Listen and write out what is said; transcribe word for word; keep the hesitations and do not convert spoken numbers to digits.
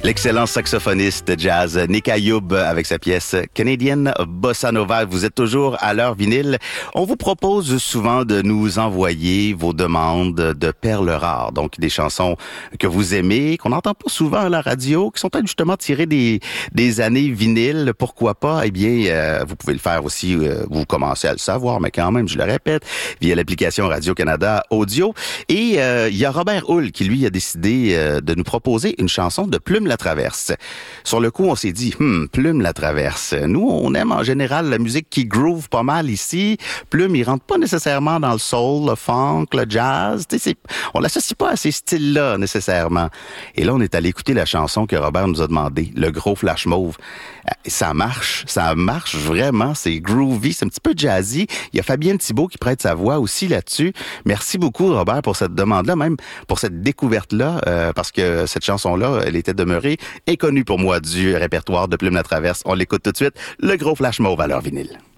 L'excellent saxophoniste jazz Nick Ayoub avec sa pièce Canadian Bossa Nova. Vous êtes toujours à l'heure vinyle. On vous propose souvent de nous envoyer vos demandes de perles rares, donc des chansons que vous aimez, qu'on n'entend pas souvent à la radio, qui sont peut-être justement tirées des, des années vinyles. Pourquoi pas? Eh bien, euh, vous pouvez le faire aussi, euh, vous commencez à le savoir, mais quand même, je le répète, via l'application Radio-Canada Audio. Et euh, il y a Robert Hull qui, lui, a décidé euh, de nous proposer une chanson de Plume la Traverse. Sur le coup, on s'est dit, hmm, Plume la Traverse. Nous, on aime en général la musique qui groove pas mal ici. Plume, il rentre pas nécessairement dans le soul, le funk, le jazz. Tu sais, c'est, on l'associe pas à ces styles-là nécessairement. Et là, on est allé écouter la chanson que Robert nous a demandé, Le Gros Flash Mauve. Ça marche, ça marche vraiment. C'est groovy, c'est un petit peu jazzy. Il y a Fabienne Thibault qui prête sa voix aussi là-dessus. Merci beaucoup, Robert, pour cette demande-là, même pour cette découverte-là, euh, parce que cette chanson-là, elle était demeurée inconnue pour moi du répertoire de Plume la Traverse. On l'écoute tout de suite. Le Gros Flash Mauve à l'heure vinyle.